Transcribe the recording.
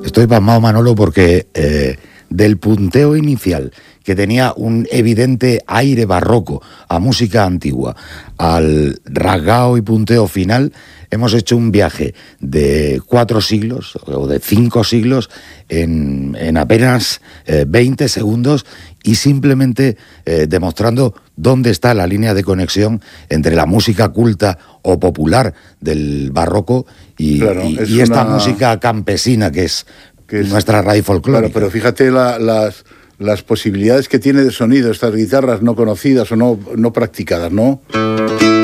Estoy pasmado, Manolo, porque del punteo inicial, que tenía un evidente aire barroco a música antigua, al rasgao y punteo final, hemos hecho un viaje de 4 siglos o de 5 siglos en apenas 20 segundos y simplemente demostrando dónde está la línea de conexión entre la música culta o popular del barroco y esta música campesina que es nuestra raíz folclórica. Claro, pero fíjate las posibilidades que tiene de sonido estas guitarras no conocidas o no practicadas, ¿no?